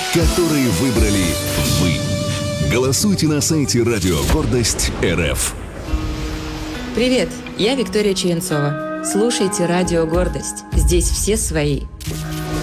которые выбрали вы. Голосуйте на сайте Радио Гордость РФ. Привет, я Виктория Черенцова. Слушайте Радио Гордость. Здесь все свои.